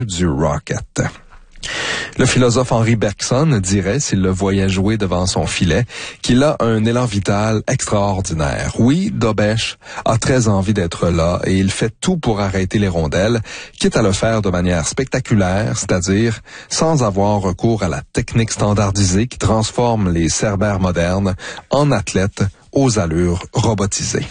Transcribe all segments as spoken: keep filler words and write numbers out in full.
du Rocket. Le philosophe Henri Bergson dirait, s'il le voyait jouer devant son filet, qu'il a un élan vital extraordinaire. Oui, Dobesch a très envie d'être là et il fait tout pour arrêter les rondelles, quitte à le faire de manière spectaculaire, c'est-à-dire sans avoir recours à la technique standardisée qui transforme les cerbères modernes en athlètes aux allures robotisées.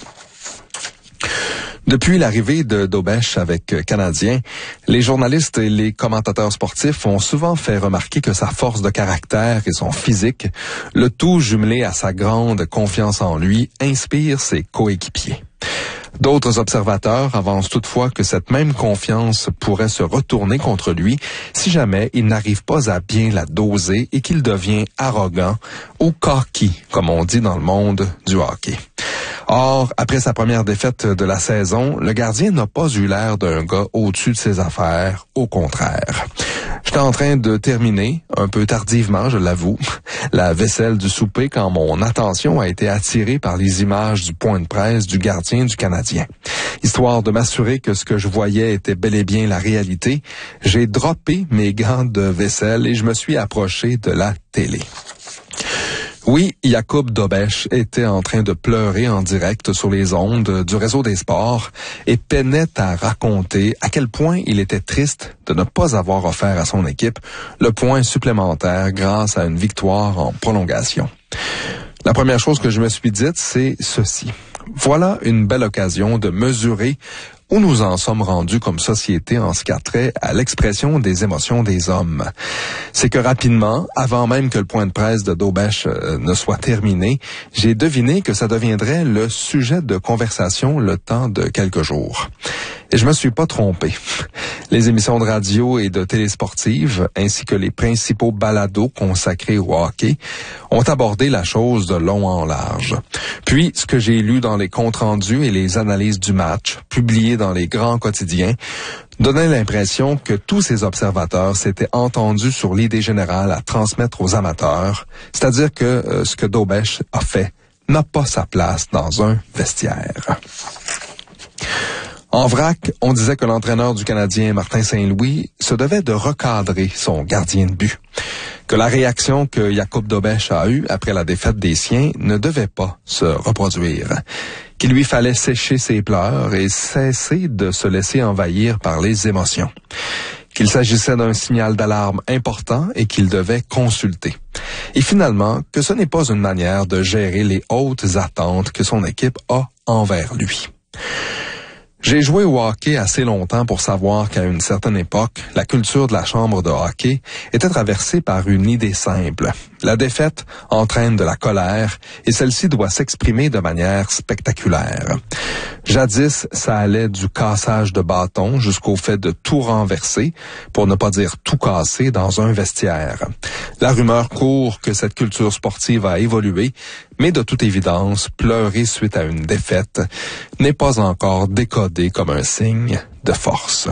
Depuis l'arrivée de Dobesch avec Canadien, les journalistes et les commentateurs sportifs ont souvent fait remarquer que sa force de caractère et son physique, le tout jumelé à sa grande confiance en lui, inspire ses coéquipiers. D'autres observateurs avancent toutefois que cette même confiance pourrait se retourner contre lui si jamais il n'arrive pas à bien la doser et qu'il devient arrogant ou cocky, comme on dit dans le monde du hockey. Or, après sa première défaite de la saison, le gardien n'a pas eu l'air d'un gars au-dessus de ses affaires, au contraire. J'étais en train de terminer, un peu tardivement, je l'avoue, la vaisselle du souper quand mon attention a été attirée par les images du point de presse du gardien du Canadien. Histoire de m'assurer que ce que je voyais était bel et bien la réalité, j'ai droppé mes gants de vaisselle et je me suis approché de la télé. Oui, Jakub Dobesch était en train de pleurer en direct sur les ondes du réseau des sports et peinait à raconter à quel point il était triste de ne pas avoir offert à son équipe le point supplémentaire grâce à une victoire en prolongation. La première chose que je me suis dite, c'est ceci. Voilà une belle occasion de mesurer où nous en sommes rendus comme société en ce qui a trait à l'expression des émotions des hommes. C'est que rapidement, avant même que le point de presse de Dobesch euh, ne soit terminé, j'ai deviné que ça deviendrait le sujet de conversation le temps de quelques jours. Et je me suis pas trompé. Les émissions de radio et de télé sportives, ainsi que les principaux balados consacrés au hockey, ont abordé la chose de long en large. Puis, ce que j'ai lu dans les comptes rendus et les analyses du match, publiés dans les grands quotidiens, donnait l'impression que tous ces observateurs s'étaient entendus sur l'idée générale à transmettre aux amateurs, c'est-à-dire que euh, ce que Dobesch a fait n'a pas sa place dans un vestiaire. En vrac, on disait que l'entraîneur du Canadien, Martin Saint-Louis, se devait de recadrer son gardien de but. Que la réaction que Jakub Dobesch a eue après la défaite des siens ne devait pas se reproduire. Qu'il lui fallait sécher ses pleurs et cesser de se laisser envahir par les émotions. Qu'il s'agissait d'un signal d'alarme important et qu'il devait consulter. Et finalement, que ce n'est pas une manière de gérer les hautes attentes que son équipe a envers lui. J'ai joué au hockey assez longtemps pour savoir qu'à une certaine époque, la culture de la chambre de hockey était traversée par une idée simple. La défaite entraîne de la colère et celle-ci doit s'exprimer de manière spectaculaire. Jadis, ça allait du cassage de bâtons jusqu'au fait de tout renverser, pour ne pas dire tout casser, dans un vestiaire. La rumeur court que cette culture sportive a évolué, mais de toute évidence, pleurer suite à une défaite n'est pas encore décodé comme un signe de force.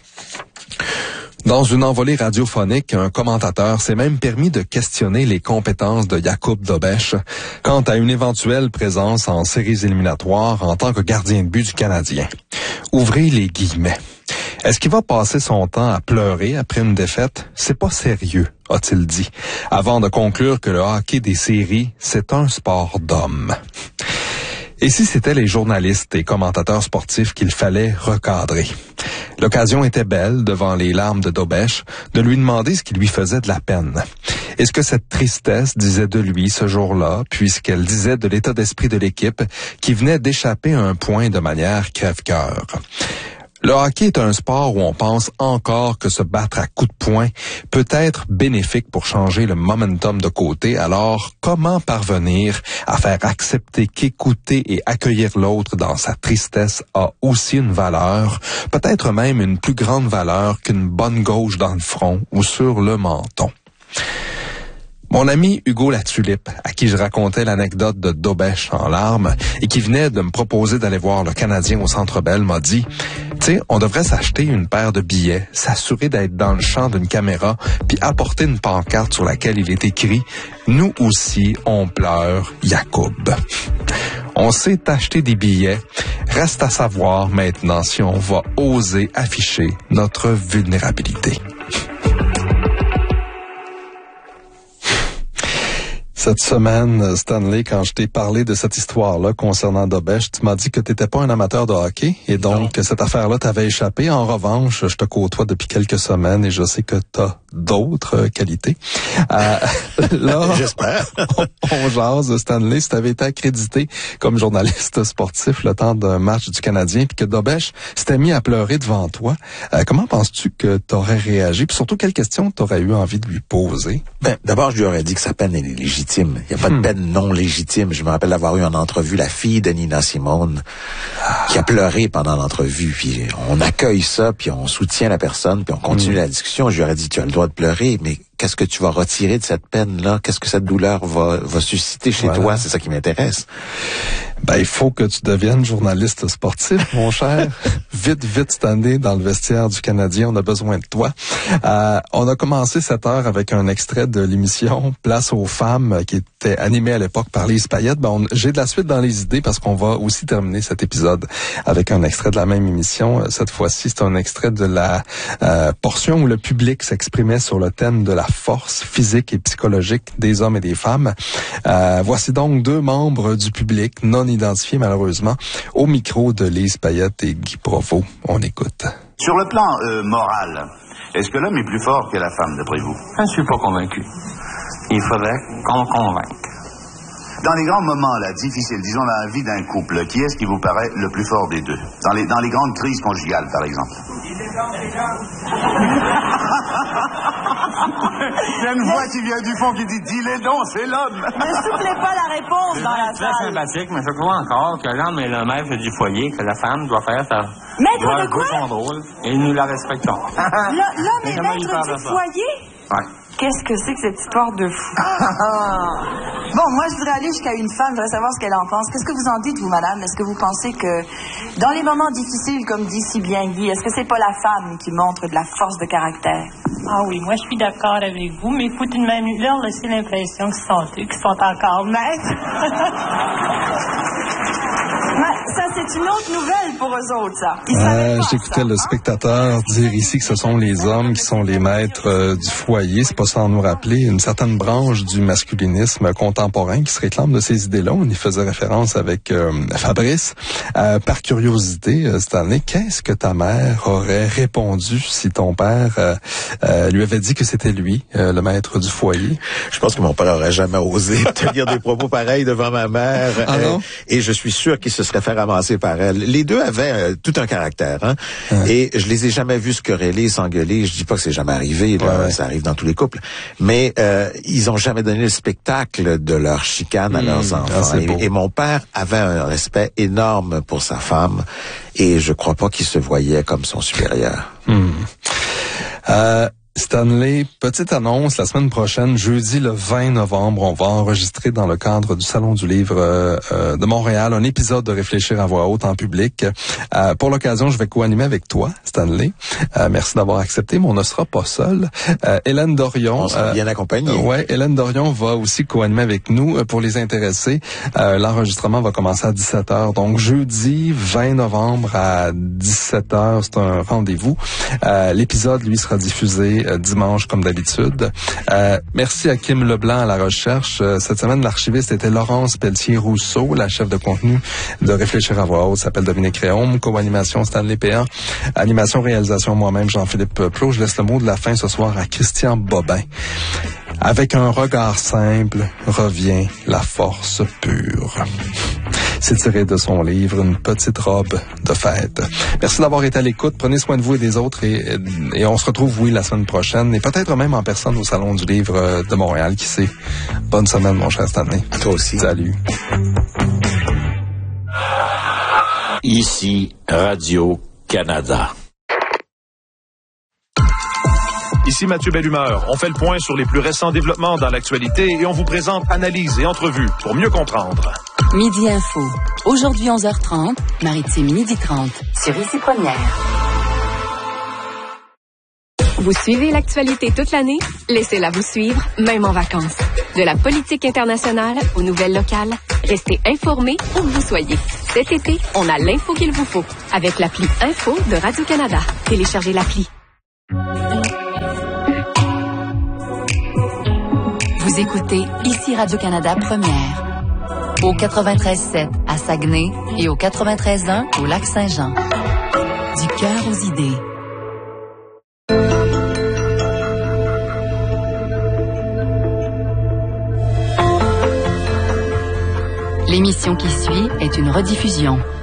Dans une envolée radiophonique, un commentateur s'est même permis de questionner les compétences de Jakub Dobesch quant à une éventuelle présence en séries éliminatoires en tant que gardien de but du Canadien. Ouvrez les guillemets. Est-ce qu'il va passer son temps à pleurer après une défaite? C'est pas sérieux, a-t-il dit, avant de conclure que le hockey des séries, c'est un sport d'hommes. Et si c'était les journalistes et commentateurs sportifs qu'il fallait recadrer? L'occasion était belle, devant les larmes de Dobesch, de lui demander ce qui lui faisait de la peine. Est-ce que cette tristesse disait de lui ce jour-là, puisqu'elle disait de l'état d'esprit de l'équipe qui venait d'échapper à un point de manière crève-cœur? Le hockey est un sport où on pense encore que se battre à coups de poing peut être bénéfique pour changer le momentum de côté. Alors, comment parvenir à faire accepter qu'écouter et accueillir l'autre dans sa tristesse a aussi une valeur, peut-être même une plus grande valeur qu'une bonne gauche dans le front ou sur le menton? Mon ami Hugo Latulippe, à qui je racontais l'anecdote de Dobesch en larmes et qui venait de me proposer d'aller voir le Canadien au Centre Bell, m'a dit « Tu sais, on devrait s'acheter une paire de billets, s'assurer d'être dans le champ d'une caméra, puis apporter une pancarte sur laquelle il est écrit « Nous aussi, on pleure, Jakub ». On sait acheter des billets. Reste à savoir maintenant si on va oser afficher notre vulnérabilité. Cette semaine, Stanley, quand je t'ai parlé de cette histoire-là concernant Dobesch, tu m'as dit que tu n'étais pas un amateur de hockey et donc non. que cette affaire-là t'avait échappé. En revanche, je te côtoie depuis quelques semaines et je sais que tu as d'autres qualités. Euh, là, J'espère. on, on jase, Stanley, si tu avais été accrédité comme journaliste sportif le temps d'un match du Canadien puis que Dobesch s'était mis à pleurer devant toi, euh, comment penses-tu que tu aurais réagi? Puis surtout, quelles questions tu aurais eu envie de lui poser? Ben, d'abord, je lui aurais dit que sa peine est légitime. Il n'y a pas de peine non légitime. Je me rappelle d'avoir eu en entrevue la fille de Nina Simone qui a pleuré pendant l'entrevue. Puis on accueille ça, puis on soutient la personne, puis on continue mm. la discussion. Je lui aurais dit, tu as le droit de pleurer, mais qu'est-ce que tu vas retirer de cette peine-là? Qu'est-ce que cette douleur va, va susciter chez voilà. toi? C'est ça qui m'intéresse. Ben, il faut que tu deviennes journaliste sportif, mon cher. Vite, vite, cette année, dans le vestiaire du Canadien, on a besoin de toi. Euh, on a commencé cette heure avec un extrait de l'émission Place aux femmes, qui était animée à l'époque par Lise Payette. Ben, on, j'ai de la suite dans les idées parce qu'on va aussi terminer cet épisode avec un extrait de la même émission. Cette fois-ci, c'est un extrait de la euh, portion où le public s'exprimait sur le thème de la force physique et psychologique des hommes et des femmes. Euh, voici donc deux membres du public non identifiés malheureusement au micro de Lise Payette et Guy Provost. On écoute. Sur le plan euh, moral, est-ce que l'homme est plus fort que la femme d'après vous? Je ne suis pas convaincu. Il faudrait qu'on convainque. Dans les grands moments là, difficiles, disons dans la vie d'un couple, qui est-ce qui vous paraît le plus fort des deux? Dans les, dans les grandes crises conjugales, par exemple. Il y a une voix qui vient du fond qui dit « Dis-les donc, c'est l'homme !» Ne soufflez pas la réponse dans la salle. C'est très sympathique, mais je crois encore que l'homme est le maître du foyer, que la femme doit faire sa... Maître de quoi? Son rôle, et nous la respectons. L'homme est maître du foyer? Oui. Qu'est-ce que c'est que cette histoire de fou? Bon, moi, je voudrais aller jusqu'à une femme, je voudrais savoir ce qu'elle en pense. Qu'est-ce que vous en dites, vous, madame? Est-ce que vous pensez que, dans les moments difficiles, comme dit si bien Guy, est-ce que c'est pas la femme qui montre de la force de caractère? Ah oui, moi, je suis d'accord avec vous, mais il faut tout de même leur laisser l'impression qu'ils sont eux, qu'ils sont encore maîtres. Ça, c'est une autre nouvelle pour eux autres, ça. Euh, J'écoutais le spectateur dire ici que ce sont les hommes qui sont les maîtres euh, du foyer. C'est pas sans nous rappeler une certaine branche du masculinisme contemporain qui se réclame de ces idées-là. On y faisait référence avec euh, Fabrice. Euh, par curiosité, euh, Stanley, qu'est-ce que ta mère aurait répondu si ton père euh, euh, lui avait dit que c'était lui, euh, le maître du foyer? Je pense que mon père aurait jamais osé tenir des propos pareils devant ma mère. Ah non? euh, et je suis sûr qu'il se serait fait ramasser par elle. Les deux avaient euh, tout un caractère, hein. Ouais. Et je les ai jamais vus se quereller, s'engueuler. Je dis pas que c'est jamais arrivé, là, ouais, ouais. Ça arrive dans tous les couples. Mais euh, ils ont jamais donné le spectacle de leur chicane à mmh, leurs enfants. Ah, et, et mon père avait un respect énorme pour sa femme, et je crois pas qu'il se voyait comme son supérieur. Mmh. Euh... Stanley, petite annonce, la semaine prochaine, jeudi le vingt novembre, on va enregistrer dans le cadre du Salon du Livre euh, euh, de Montréal un épisode de Réfléchir à voix haute en public. Euh, pour l'occasion, je vais co-animer avec toi, Stanley. Euh, merci d'avoir accepté, mais on ne sera pas seul. Euh, Hélène Dorion... On sera bien accompagné. Euh, ouais, Hélène Dorion va aussi co-animer avec nous. Pour les intéressés, euh, l'enregistrement va commencer à dix-sept heures. Donc, jeudi vingt novembre à dix-sept heures, c'est un rendez-vous. Euh, l'épisode, lui, sera diffusé dimanche comme d'habitude. Euh, merci à Kim Leblanc à la recherche. Euh, cette semaine, l'archiviste était Laurence Pelletier-Rousseau, la chef de contenu de Réfléchir à voix haute s'appelle Dominique Réaume, co-animation Stanley Péan, animation, réalisation moi-même Jean-Philippe Plot. Je laisse le mot de la fin ce soir à Christian Bobin. Avec un regard simple revient la force pure. C'est tiré de son livre Une petite robe de fête. Merci d'avoir été à l'écoute. Prenez soin de vous et des autres et, et on se retrouve, oui, la semaine prochaine et peut-être même en personne au Salon du Livre de Montréal. Qui sait? Bonne semaine, mon cher Stanley. À toi aussi. Salut. Ici, Radio-Canada. Ici Mathieu Bellumeur. On fait le point sur les plus récents développements dans l'actualité et on vous présente analyses et entrevues pour mieux comprendre. Midi Info. Aujourd'hui onze heures trente, Maritime midi trente. Sur Ici Première. Vous suivez l'actualité toute l'année? Laissez-la vous suivre, même en vacances. De la politique internationale aux nouvelles locales, restez informés où que vous soyez. Cet été, on a l'info qu'il vous faut avec l'appli Info de Radio-Canada. Téléchargez l'appli. Vous écoutez ici Radio-Canada Première. Au quatre-vingt-treize sept à Saguenay et au quatre-vingt-treize un au Lac-Saint-Jean. Du cœur aux idées. L'émission qui suit est une rediffusion.